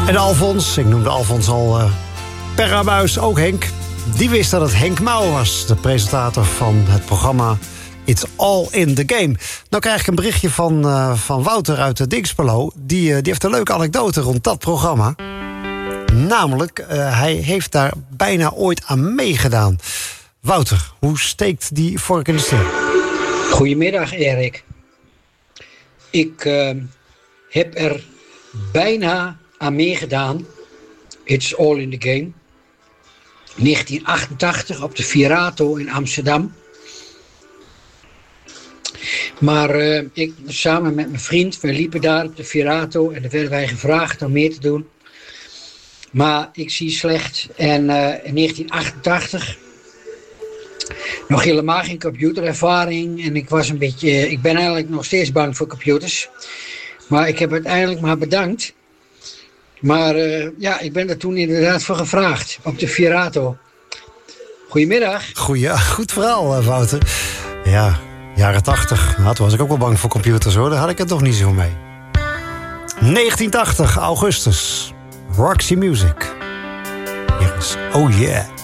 En Alfons, ik noemde Alfons al per abuis, ook Henk. Die wist dat het Henk Mouw was, de presentator van het programma It's All in the Game. Nou krijg ik een berichtje van Wouter uit de Dinxperlo. Die heeft een leuke anekdote rond dat programma. Namelijk, hij heeft daar bijna ooit aan meegedaan. Wouter, hoe steekt die vork in de steel? Goedemiddag, Erik. Ik heb er bijna aan meegedaan. It's All in the Game. 1988 op de Virato in Amsterdam. Maar ik samen met mijn vriend, we liepen daar op de Virato en dan werden wij gevraagd om mee te doen. Maar ik zie slecht. En in 1988 nog helemaal geen computerervaring. En ik ben eigenlijk nog steeds bang voor computers. Maar ik heb uiteindelijk maar bedankt. Maar ik ben er toen inderdaad voor gevraagd op de Virato. Goedemiddag. Goed verhaal, Wouter. Ja, jaren 80. Nou, toen was ik ook wel bang voor computers, hoor. Daar had ik het nog niet zo mee. 1980, augustus. Roxy Music. Hier is Oh Yeah.